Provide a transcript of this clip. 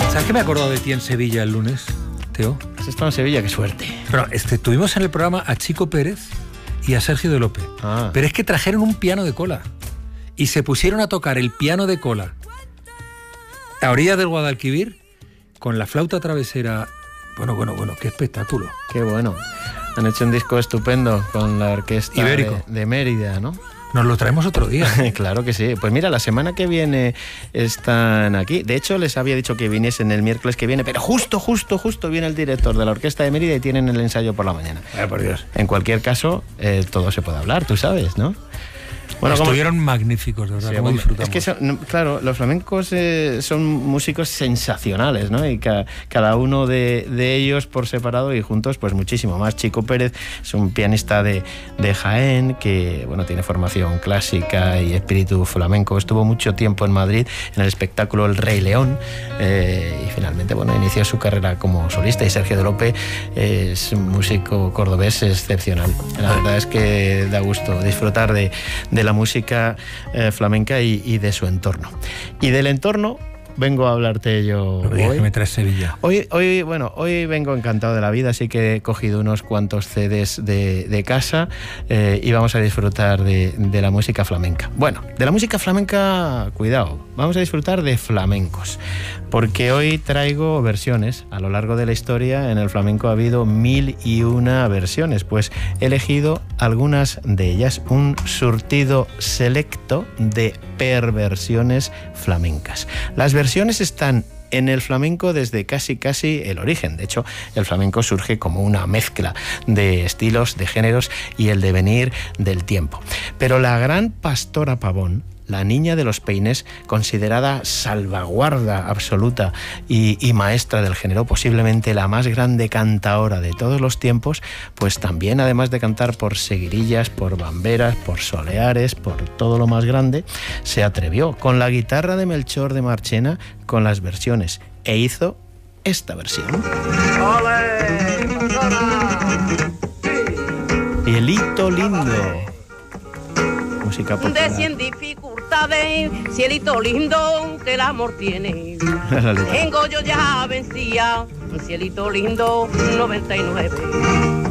¿Sabes qué me he acordado de ti en Sevilla el lunes, Teo? ¿Has estado en Sevilla? ¡Qué suerte! Pero tuvimos en el programa a Chico Pérez y a Sergio de López. Pero es que trajeron un piano de cola y se pusieron a tocar el piano de cola a orillas del Guadalquivir con la flauta travesera. Bueno, qué espectáculo. Qué bueno. Han hecho un disco estupendo con la orquesta Ibérico de Mérida, ¿no? Nos lo traemos otro día. Claro que sí. Pues mira, la semana que viene están aquí. De hecho, les había dicho que viniesen el miércoles que viene, pero justo viene el director de la Orquesta de Mérida y tienen el ensayo por la mañana. Por Dios. En cualquier caso, todo se puede hablar, tú sabes, ¿no? Bueno, estuvieron magníficos, de verdad, sí, como disfrutamos. Es que claro, los flamencos son músicos sensacionales, ¿no? Y cada uno de ellos por separado y juntos, pues muchísimo más. Chico Pérez es un pianista de Jaén que, bueno, tiene formación clásica y espíritu flamenco. Estuvo mucho tiempo en Madrid en el espectáculo El Rey León y finalmente, bueno, inició su carrera como solista. Y Sergio de López es un músico cordobés excepcional. La verdad es que da gusto disfrutar de la música flamenca y de su entorno. Y del entorno vengo a hablarte yo hoy. Que me traes Sevilla. Hoy vengo encantado de la vida, así que he cogido unos cuantos CDs de casa y vamos a disfrutar de la música flamenca. Bueno, de la música flamenca, cuidado, vamos a disfrutar de flamencos, porque hoy traigo versiones. A lo largo de la historia en el flamenco ha habido 1001 versiones, pues he elegido algunas de ellas, un surtido selecto de perversiones flamencas. Las versiones están en el flamenco desde casi el origen. De hecho, el flamenco surge como una mezcla de estilos, de géneros y el devenir del tiempo. Pero la gran Pastora Pavón, la niña de los peines, considerada salvaguarda absoluta y maestra del género, posiblemente la más grande cantaora de todos los tiempos, pues también, además de cantar por seguirillas, por bamberas, por soleares, por todo lo más grande, se atrevió con la guitarra de Melchor de Marchena con las versiones e hizo esta versión. ¡Ole, Pastora! Cielito lindo. Música popular. De 100 dificultades, cielito lindo que el amor tiene. Tengo yo ya vencía, cielito lindo 99.